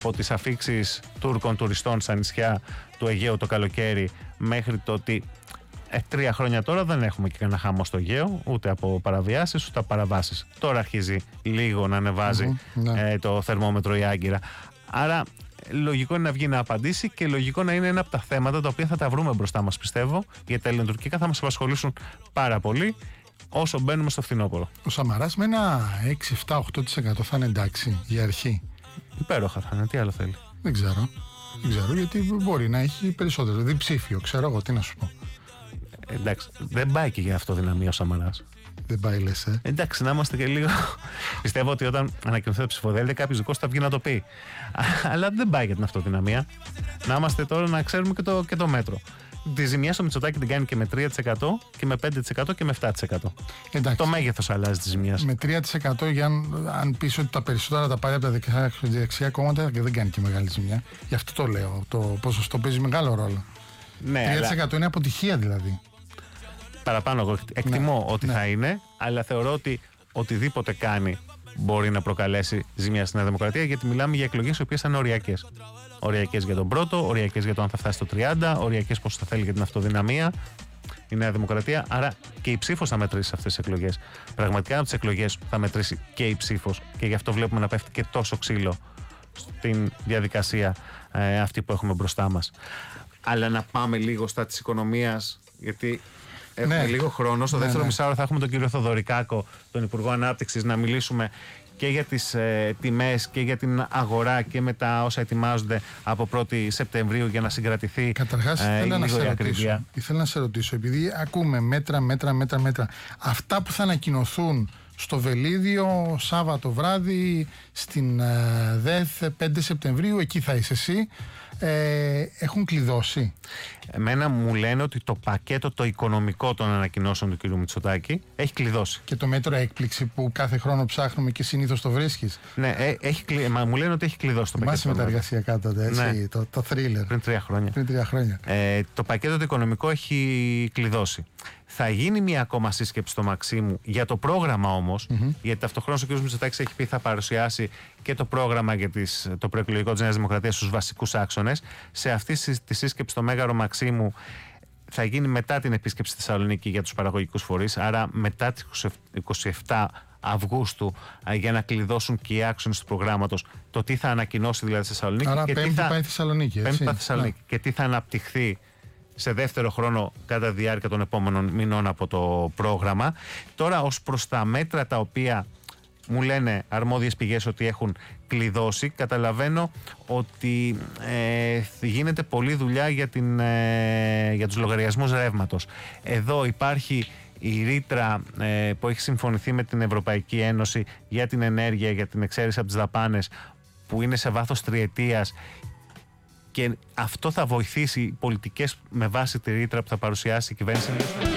από τις αφίξεις Τούρκων τουριστών στα νησιά του Αιγαίου το καλοκαίρι μέχρι το ότι 3 χρόνια τώρα δεν έχουμε και κανένα χάμο στο Αιγαίο, ούτε από παραβιάσεις ούτε από παραβάσεις. Τώρα αρχίζει λίγο να ανεβάζει το θερμόμετρο η Άγκυρα. Άρα λογικό είναι να βγει να απαντήσει και λογικό να είναι ένα από τα θέματα τα οποία θα τα βρούμε μπροστά μας, πιστεύω, γιατί τα ελληνοτουρκικά θα μας απασχολήσουν πάρα πολύ όσο μπαίνουμε στο φθινόπωρο. Ο Σαμαράς με ένα 6-7-8% θα είναι εντάξει για αρχή. Υπέροχα θα είναι, τι άλλο θέλει. Δεν ξέρω γιατί μπορεί να έχει περισσότερο, διψήφιο, ξέρω εγώ τι να σου πω. Εντάξει, δεν πάει και για αυτοδυναμία ο Σαμαράς. Δεν πάει, λες, Εντάξει, να είμαστε και λίγο. Πιστεύω ότι όταν ανακοινωθεί το ψηφοδέλτιο, κάποιος δικός θα βγει να το πει. Αλλά δεν πάει για την αυτοδυναμία. Να είμαστε τώρα να ξέρουμε και το μέτρο. Τη ζημιά στο Μητσοτάκη την κάνει και με 3% και με 5% και με 7%. Εντάξει. Το μέγεθος αλλάζει τη ζημιά. Με 3% για αν πεις ότι τα περισσότερα τα πάρει από τα δεξιά κόμματα και δεν κάνει και μεγάλη ζημιά. Γι' αυτό το λέω. Το ποσοστό παίζει μεγάλο ρόλο. Ναι, 3% είναι αποτυχία δηλαδή. Παραπάνω εγώ εκτιμώ ότι θα είναι, αλλά θεωρώ ότι οτιδήποτε κάνει μπορεί να προκαλέσει ζημιά στην Νέα Δημοκρατία, γιατί μιλάμε για εκλογές οι οποίες θα είναι οριακές. Οριακές για τον πρώτο, οριακές για το αν θα φτάσει στο 30, οριακές πόσο θα θέλει για την αυτοδυναμία η Νέα Δημοκρατία. Άρα και η ψήφος θα μετρήσει σε αυτές τις εκλογές. Πραγματικά από τις εκλογές θα μετρήσει και η ψήφος και γι' αυτό βλέπουμε να πέφτει και τόσο ξύλο στην διαδικασία αυτή που έχουμε μπροστά μας. Αλλά να πάμε λίγο στα της οικονομίας, γιατί έχουμε λίγο χρόνο. Στο δεύτερο μισάωρο θα έχουμε τον κύριο Θοδωρικάκο, τον Υπουργό Ανάπτυξης, να μιλήσουμε και για τις τιμές και για την αγορά και με τα όσα ετοιμάζονται από 1η Σεπτεμβρίου για να συγκρατηθεί. Καταρχάς, ήθελα να σε ρωτήσω, επειδή ακούμε μέτρα, αυτά που θα ανακοινωθούν στο Βελίδιο Σάββατο βράδυ στην ΔΕΘ 5 Σεπτεμβρίου, εκεί θα είσαι εσύ, έχουν κλειδώσει. Εμένα μου λένε ότι το πακέτο το οικονομικό των ανακοινώσεων του κ. Μητσοτάκη έχει κλειδώσει. Και το μέτρο έκπληξη που κάθε χρόνο ψάχνουμε και συνήθως το βρίσκεις. Ναι, μου λένε ότι έχει κλειδώσει το πακέτο. Θυμάσαι με τα εργασιακά τότε, έτσι, το thriller. Πριν 3 χρόνια. Το πακέτο το οικονομικό έχει κλειδώσει. Θα γίνει μια ακόμα σύσκεψη στο Μαξίμου για το πρόγραμμα όμως, γιατί ταυτοχρόνως ο κ. Μητσοτάκης έχει πει θα παρουσιάσει και το πρόγραμμα για το προεκλογικό της Νέας Δημοκρατίας στους βασικούς άξονες. Σε αυτή τη σύσκεψη στο Μέγαρο Μαξίμου θα γίνει μετά την επίσκεψη στη Θεσσαλονίκη για τους παραγωγικούς φορείς, άρα μετά τις 27 Αυγούστου, για να κλειδώσουν και οι άξονες του προγράμματος, το τι θα ανακοινώσει δηλαδή στη Θεσσαλονίκη. Άρα και Πέμπτη πάει Θεσσαλονίκη, έτσι. Θεσσαλονίκη. Και τι θα αναπτυχθεί σε δεύτερο χρόνο κατά τη διάρκεια των επόμενων μηνών από το πρόγραμμα. Τώρα ως προς τα μέτρα τα οποία μου λένε αρμόδιες πηγές ότι έχουν κλειδώσει, καταλαβαίνω ότι γίνεται πολλή δουλειά για τους λογαριασμούς ρεύματος. Εδώ υπάρχει η ρήτρα που έχει συμφωνηθεί με την Ευρωπαϊκή Ένωση για την ενέργεια, για την εξαίρεση από τις δαπάνες, που είναι σε βάθος τριετίας, και αυτό θα βοηθήσει οι πολιτικές με βάση τη ρήτρα που θα παρουσιάσει η κυβέρνηση.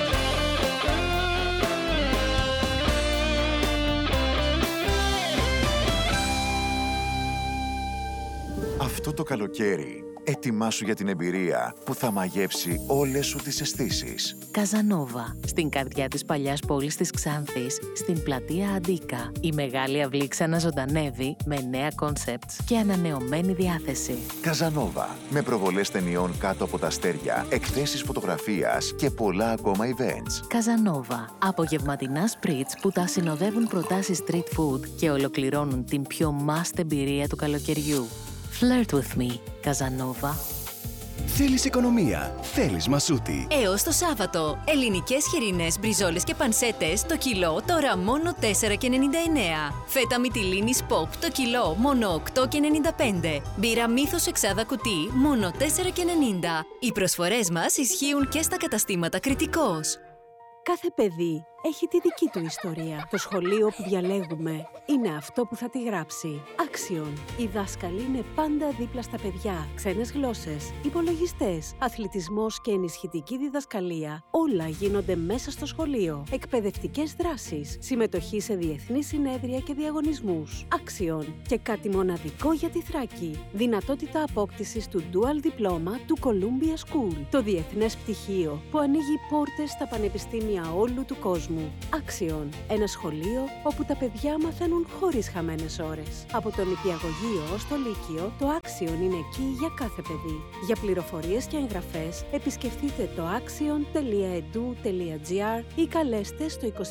Αυτό το καλοκαίρι ετοιμάσου για την εμπειρία που θα μαγεύσει όλες σου τις αισθήσεις. Καζανόβα, στην καρδιά της παλιάς πόλης της Ξάνθης, στην πλατεία Αντίκα. Η μεγάλη αυλή ξαναζωντανεύει με νέα κόνσεπτς και ανανεωμένη διάθεση. Καζανόβα, με προβολές ταινιών κάτω από τα αστέρια, εκθέσεις φωτογραφίας και πολλά ακόμα events. Καζανόβα, απογευματινά σπριτς που τα συνοδεύουν προτάσεις street food και ολοκληρώνουν την πιο must εμπειρία του καλοκαιριού. Flirt with me, Καζανόβα. Θέλεις οικονομία, θέλεις μασούτη. Έως το Σάββατο, ελληνικές χοιρινές μπριζόλες και πανσέτες το κιλό τώρα μόνο 4,99. Φέτα μυτιλίνης pop το κιλό μόνο 8,95. Μπύρα Μύθος εξάδα κουτί μόνο 4,90. Οι προσφορές μας ισχύουν και στα καταστήματα Κρητικός. Κάθε παιδί έχει τη δική του ιστορία. Το σχολείο που διαλέγουμε είναι αυτό που θα τη γράψει. Άξιον. Οι δάσκαλοι είναι πάντα δίπλα στα παιδιά. Ξένες γλώσσες, υπολογιστές, αθλητισμός και ενισχυτική διδασκαλία. Όλα γίνονται μέσα στο σχολείο. Εκπαιδευτικές δράσεις, συμμετοχή σε διεθνείς συνέδρια και διαγωνισμούς. Άξιον. Και κάτι μοναδικό για τη Θράκη. Δυνατότητα απόκτησης του Dual Diploma του Columbia School. Το διεθνές πτυχίο που ανοίγει πόρτες στα πανεπιστήμια όλου του κόσμου. μου. Άξιον, ένα σχολείο όπου τα παιδιά μαθαίνουν χωρίς χαμένες ώρες. Από το νηπιαγωγείο ως το λύκειο, το Άξιον είναι εκεί για κάθε παιδί. Για πληροφορίες και εγγραφές, επισκεφτείτε το axion.edu.gr ή καλέστε στο 25410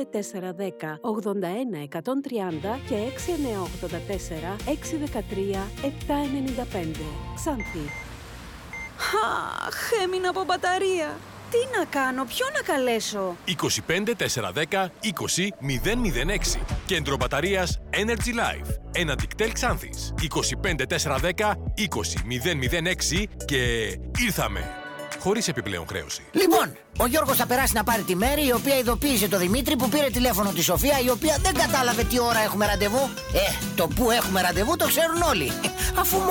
81 130 και 6984 613 795. Ξάνθη. Αχ, έμεινα από μπαταρία. Τι να κάνω, ποιο να καλέσω? 25 410 20 006. Κέντρο μπαταρίας Energy Life. Ένα Dictel Ξάνθης. 25 410 20 006 και ήρθαμε. Χωρίς επιπλέον χρέωση. Λοιπόν, ο Γιώργος θα περάσει να πάρει τη Μέρη, η οποία ειδοποίησε το Δημήτρη που πήρε τηλέφωνο τη Σοφία, η οποία δεν κατάλαβε τι ώρα έχουμε ραντεβού. Το που έχουμε ραντεβού το ξέρουν όλοι. Αφού